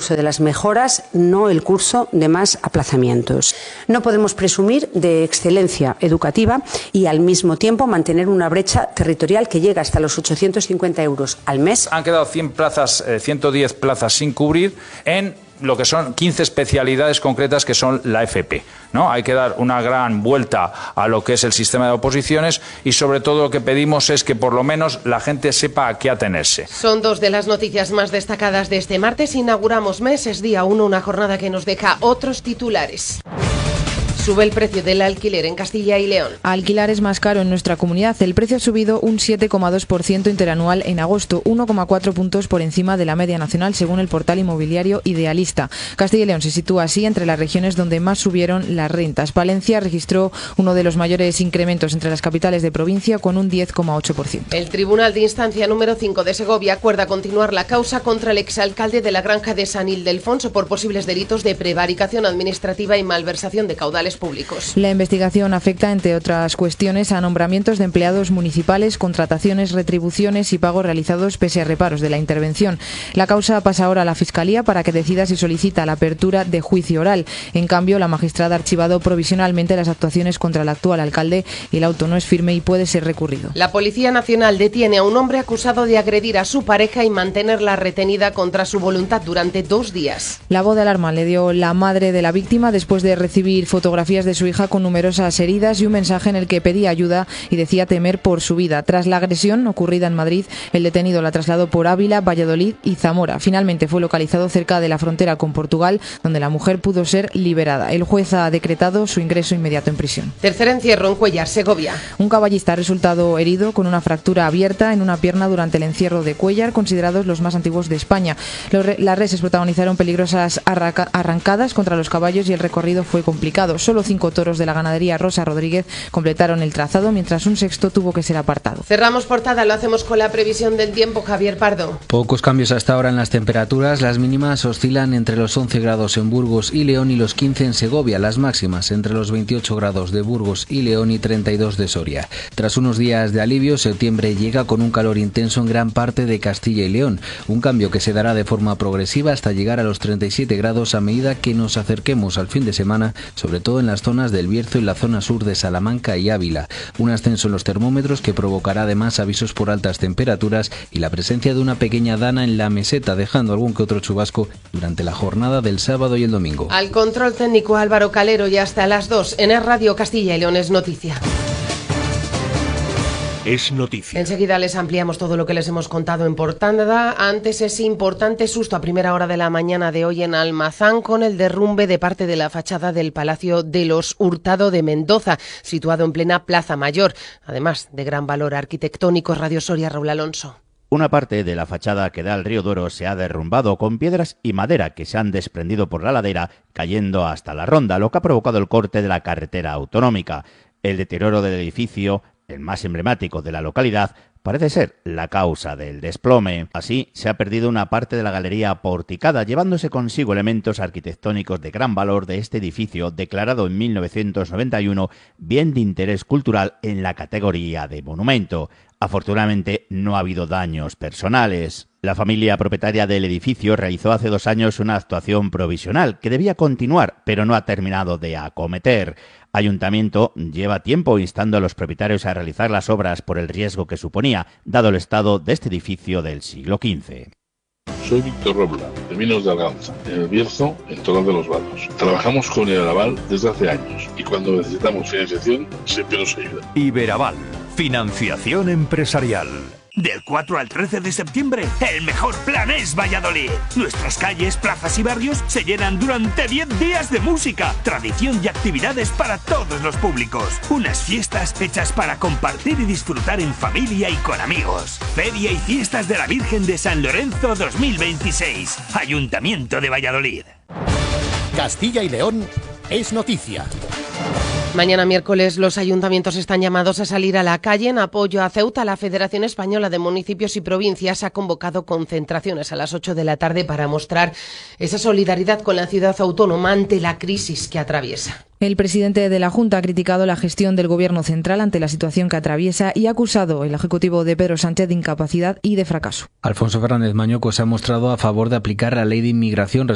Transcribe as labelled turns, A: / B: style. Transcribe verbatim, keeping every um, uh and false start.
A: curso de las mejoras, no el curso de más aplazamientos. No podemos presumir de excelencia educativa y al mismo tiempo mantener una brecha territorial que llega hasta los ochocientos cincuenta euros al mes.
B: Han quedado cien plazas, eh, ciento diez plazas sin cubrir en lo que son quince especialidades concretas que son la F P, ¿no? Hay que dar una gran vuelta a lo que es el sistema de oposiciones y sobre todo lo que pedimos es que por lo menos la gente sepa a qué atenerse.
C: Son dos de las noticias más destacadas de este martes. Inauguramos mes, es día uno, una jornada que nos deja otros titulares. Sube el precio del alquiler en Castilla y León.
D: Alquilar es más caro en nuestra comunidad. El precio ha subido un siete coma dos por ciento interanual en agosto, uno coma cuatro puntos por encima de la media nacional, según el portal inmobiliario Idealista. Castilla y León se sitúa así entre las regiones donde más subieron las rentas. Palencia registró uno de los mayores incrementos entre las capitales de provincia, con un diez coma ocho por ciento.
C: El Tribunal de Instancia número cinco de Segovia acuerda continuar la causa contra el exalcalde de la Granja de San Ildefonso por posibles delitos de prevaricación administrativa y malversación de caudales públicos.
D: La investigación afecta, entre otras cuestiones, a nombramientos de empleados municipales, contrataciones, retribuciones y pagos realizados pese a reparos de la intervención. La causa pasa ahora a la Fiscalía para que decida si solicita la apertura de juicio oral. En cambio, la magistrada ha archivado provisionalmente las actuaciones contra el actual alcalde y el auto no es firme y puede ser recurrido.
C: La Policía Nacional detiene a un hombre acusado de agredir a su pareja y mantenerla retenida contra su voluntad durante dos días.
D: La voz de alarma le dio la madre de la víctima después de recibir fotografías de su hija con numerosas heridas y un mensaje en el que pedía ayuda y decía temer por su vida. Tras la agresión ocurrida en Madrid, el detenido la trasladó por Ávila, Valladolid y Zamora. Finalmente fue localizado cerca de la frontera con Portugal, donde la mujer pudo ser liberada. El juez ha decretado su ingreso inmediato en prisión.
C: Tercer encierro en Cuéllar, Segovia.
D: Un caballista ha resultado herido con una fractura abierta en una pierna durante el encierro de Cuéllar, considerados los más antiguos de España. Los re- las reses protagonizaron peligrosas arranca- arrancadas contra los caballos y el recorrido fue complicado. Solo cinco toros de la ganadería Rosa Rodríguez completaron el trazado, mientras un sexto tuvo que ser apartado.
C: Cerramos portada, lo hacemos con la previsión del tiempo. Javier Pardo.
E: Pocos cambios hasta ahora en las temperaturas. Las mínimas oscilan entre los once grados en Burgos y León y los quince en Segovia. Las máximas entre los veintiocho grados de Burgos y León y treinta y dos de Soria. Tras unos días de alivio, septiembre llega con un calor intenso en gran parte de Castilla y León. Un cambio que se dará de forma progresiva hasta llegar a los treinta y siete grados a medida que nos acerquemos al fin de semana, sobre todo en las zonas del Bierzo y la zona sur de Salamanca y Ávila. Un ascenso en los termómetros que provocará además avisos por altas temperaturas y la presencia de una pequeña dana en la meseta, dejando algún que otro chubasco durante la jornada del sábado y el domingo.
C: Al control técnico Álvaro Calero, y hasta las dos en Es Radio Castilla y León es noticia.
F: Es noticia.
C: Enseguida les ampliamos todo lo que les hemos contado en portada. Antes, ese importante susto a primera hora de la mañana de hoy en Almazán con el derrumbe de parte de la fachada del Palacio de los Hurtado de Mendoza, situado en plena Plaza Mayor, además de gran valor arquitectónico. Radio Soria, Raúl Alonso.
G: Una parte de la fachada que da al río Duero se ha derrumbado con piedras y madera que se han desprendido por la ladera, cayendo hasta la ronda, lo que ha provocado el corte de la carretera autonómica. El deterioro del edificio, el más emblemático de la localidad, parece ser la causa del desplome. Así, se ha perdido una parte de la galería porticada, llevándose consigo elementos arquitectónicos de gran valor de este edificio, declarado en mil novecientos noventa y uno bien de interés cultural en la categoría de monumento. Afortunadamente, no ha habido daños personales. La familia propietaria del edificio realizó hace dos años una actuación provisional que debía continuar, pero no ha terminado de acometer. Ayuntamiento lleva tiempo instando a los propietarios a realizar las obras por el riesgo que suponía, dado el estado de este edificio del siglo quince.
H: Soy Víctor Robla, de Vinos de Arganza, en el Bierzo, en Toral de los Vados. Trabajamos con Iberaval desde hace años y cuando necesitamos financiación siempre nos ayuda.
F: Iberaval, financiación empresarial. Del cuatro al trece de septiembre, el mejor plan es Valladolid. Nuestras calles, plazas y barrios se llenan durante diez días de música, tradición y actividades para todos los públicos. Unas fiestas hechas para compartir y disfrutar en familia y con amigos. Feria y fiestas de la Virgen de San Lorenzo dos mil veintiséis. Ayuntamiento de Valladolid.
I: Castilla y León es noticia.
C: Mañana miércoles los ayuntamientos están llamados a salir a la calle en apoyo a Ceuta. La Federación Española de Municipios y Provincias ha convocado concentraciones a las ocho de la tarde para mostrar esa solidaridad con la ciudad autónoma ante la crisis que atraviesa.
D: El presidente de la Junta ha criticado la gestión del Gobierno central ante la situación que atraviesa y ha acusado el Ejecutivo de Pedro Sánchez de incapacidad y de fracaso.
E: Alfonso Fernández Mañuco se ha mostrado a favor de aplicar la ley de inmigración